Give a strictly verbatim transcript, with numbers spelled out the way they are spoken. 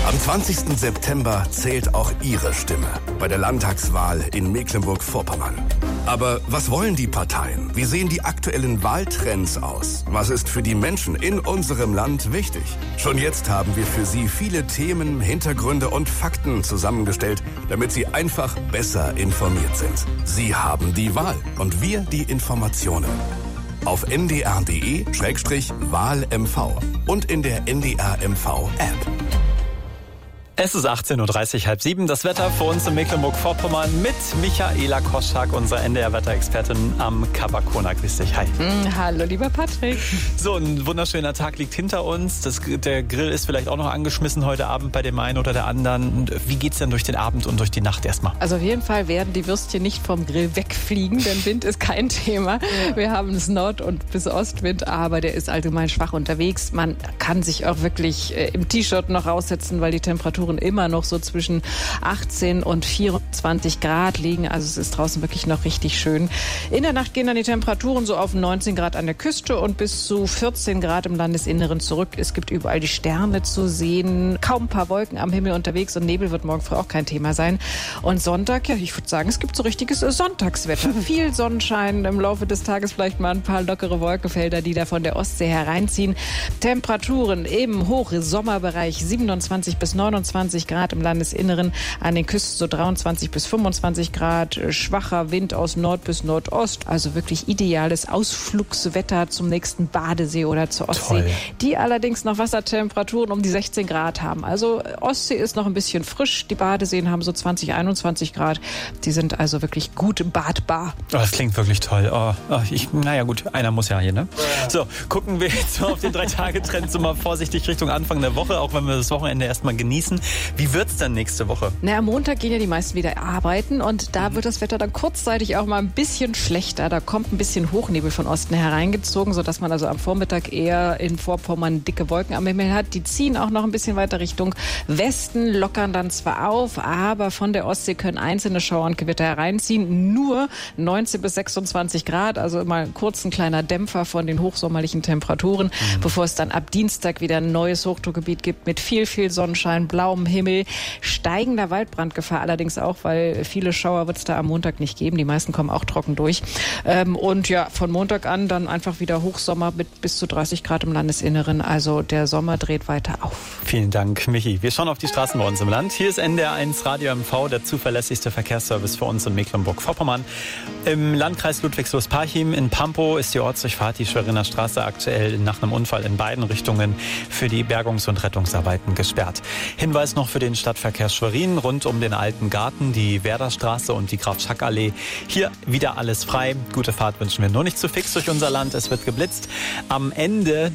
Am zwanzigsten September zählt auch Ihre Stimme bei der Landtagswahl in Mecklenburg-Vorpommern. Aber was wollen die Parteien? Wie sehen die aktuellen Wahltrends aus? Was ist für die Menschen in unserem Land wichtig? Schon jetzt haben wir für Sie viele Themen, Hintergründe und Fakten zusammengestellt, damit Sie einfach besser informiert sind. Sie haben die Wahl und wir die Informationen. Auf n d r punkt d e Schrägstrich Wahl M V und in der N D R M V App. Es ist achtzehn Uhr dreißig, halb sieben. Das Wetter für uns in Mecklenburg-Vorpommern mit Michaela Koschak, unserer N D R-Wetterexpertin am Kabakona. Grüß dich, hi. Mm, hallo, lieber Patrick. So, ein wunderschöner Tag liegt hinter uns. Das, der Grill ist vielleicht auch noch angeschmissen heute Abend bei dem einen oder der anderen. Wie geht's denn durch den Abend und durch die Nacht erstmal? Also auf jeden Fall werden die Würstchen nicht vom Grill wegfliegen, denn Wind ist kein Thema. Wir haben das Nord- und bis Ostwind, aber der ist allgemein schwach unterwegs. Man kann sich auch wirklich äh, im T-Shirt noch raussetzen, weil die Temperatur immer noch so zwischen achtzehn und vierundzwanzig Grad liegen. Also es ist draußen wirklich noch richtig schön. In der Nacht gehen dann die Temperaturen so auf neunzehn Grad an der Küste und bis zu vierzehn Grad im Landesinneren zurück. Es gibt überall die Sterne zu sehen. Kaum ein paar Wolken am Himmel unterwegs und Nebel wird morgen früh auch kein Thema sein. Und Sonntag, ja, ich würde sagen, es gibt so richtiges Sonntagswetter. Viel Sonnenschein, im Laufe des Tages vielleicht mal ein paar lockere Wolkenfelder, die da von der Ostsee hereinziehen. Temperaturen im Hochsommerbereich siebenundzwanzig bis neunundzwanzig Grad im Landesinneren, an den Küsten so dreiundzwanzig bis fünfundzwanzig Grad, schwacher Wind aus Nord bis Nordost, also wirklich ideales Ausflugswetter zum nächsten Badesee oder zur Ostsee, Toll. Die allerdings noch Wassertemperaturen um die sechzehn Grad haben. Also Ostsee ist noch ein bisschen frisch, die Badeseen haben so zwanzig, einundzwanzig Grad, die sind also wirklich gut badbar. Oh, das klingt wirklich toll. Oh, oh, ich, naja gut, einer muss ja hier, ne? So, gucken wir jetzt mal auf den Drei-Tage-Trend so mal vorsichtig Richtung Anfang der Woche, auch wenn wir das Wochenende erstmal genießen. Wie wird's dann nächste Woche? Na, am Montag gehen ja die meisten wieder arbeiten und da wird das Wetter dann kurzzeitig auch mal ein bisschen schlechter. Da kommt ein bisschen Hochnebel von Osten hereingezogen, sodass man also am Vormittag eher in Vorpommern dicke Wolken am Himmel hat. Die ziehen auch noch ein bisschen weiter Richtung Westen, lockern dann zwar auf, aber von der Ostsee können einzelne Schauer und Gewitter hereinziehen. Nur neunzehn bis sechsundzwanzig Grad, also immer kurz ein kleiner Dämpfer von den hochsommerlichen Temperaturen, mhm. bevor es dann ab Dienstag wieder ein neues Hochdruckgebiet gibt mit viel, viel Sonnenschein, blauem Himmel, steigender Waldbrandgefahr allerdings auch, weil viele Schauer wird es da am Montag nicht geben. Die meisten kommen auch trocken durch. Ähm, und ja, von Montag an dann einfach wieder Hochsommer mit bis zu dreißig Grad im Landesinneren. Also der Sommer dreht weiter auf. Vielen Dank, Michi. Wir schauen auf die Straßen bei uns im Land. Hier ist N D R eins Radio M V, der zuverlässigste Verkehrsservice für uns in Mecklenburg-Vorpommern. Im Landkreis Ludwigslust-Parchim in Pampo ist die Ortsdurchfahrt, die Schweriner Straße, aktuell nach einem Unfall in beiden Richtungen für die Bergungs- und Rettungsarbeiten gesperrt. Hinweis noch für den Stadtverkehr Schwerin rund um den Alten Garten, die Werderstraße und die Graf-Schack-Allee. Hier wieder alles frei. Gute Fahrt wünschen wir, nur nicht zu fix durch unser Land. Es wird geblitzt. Am Ende